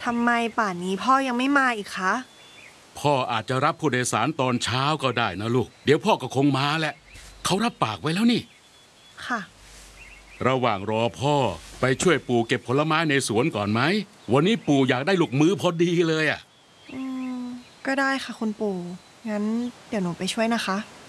ทำไมป่านนี้พ่อยังไม่มาอีกคะพ่ออาจจะรับผู้โดยสารตอนเช้าก็ได้นะลูกเดี๋ยวพ่อก็คงมาแหละเขารับปากไว้แล้วนี่ค่ะระหว่างรอพ่อไปช่วยปู่เก็บผลไม้ในสวนก่อนไหมวันนี้ปู่อยากได้ลูกมือพอดีเลยอ่ะอืมก็ได้ค่ะคุณปู่งั้นเดี๋ยวหนูไปช่วยนะคะ